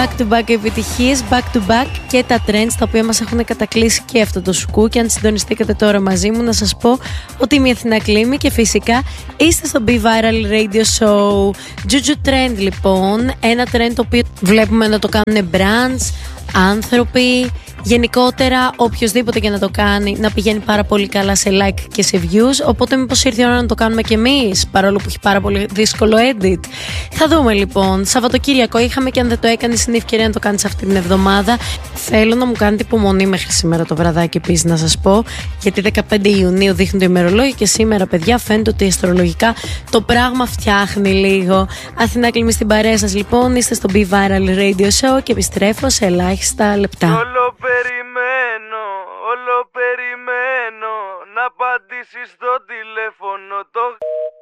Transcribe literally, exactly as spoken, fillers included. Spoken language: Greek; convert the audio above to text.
Back to back επιτυχίες, back to back και τα trends τα οποία μας έχουν κατακλείσει και αυτό το σουκού. Και αν συντονιστήκατε τώρα μαζί μου, να σας πω ότι είμαι η Αθηνά Κλίμη και φυσικά είστε στο Be Viral Radio Show. Juju Trend λοιπόν, ένα trend το οποίο βλέπουμε να το κάνουν brands, άνθρωποι, γενικότερα οποιοδήποτε και να το κάνει, να πηγαίνει πάρα πολύ καλά σε like και σε views. Οπότε μήπως ήρθε η ώρα να το κάνουμε κι εμείς, παρόλο που έχει πάρα πολύ δύσκολο edit. Θα δούμε λοιπόν. Σαββατοκύριακο είχαμε και αν δεν το έκανες είναι η ευκαιρία να το κάνεις αυτή την εβδομάδα. Θέλω να μου κάνετε υπομονή μέχρι σήμερα το βραδάκι επίσης να σας πω, γιατί δεκαπέντε Ιουνίου δείχνει το ημερολόγιο και σήμερα παιδιά φαίνεται ότι αστρολογικά το πράγμα φτιάχνει λίγο. Αθηνά Κλίμη στην παρέα σας λοιπόν, είστε στο Be Viral Radio Show και επιστρέφω σε ελάχιστα λεπτά. Όλο περιμένω, όλο περιμένω να απαντήσεις στο τηλέφωνο το...